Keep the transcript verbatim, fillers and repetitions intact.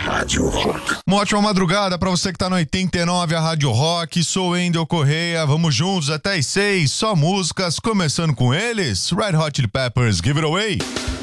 Rádio Rock. Uma ótima madrugada pra você que tá no oitenta e nove, a Rádio Rock. Sou Wendel Correia, vamos juntos até as seis, só músicas, começando com eles, Red Hot Chili Peppers, Give It Away.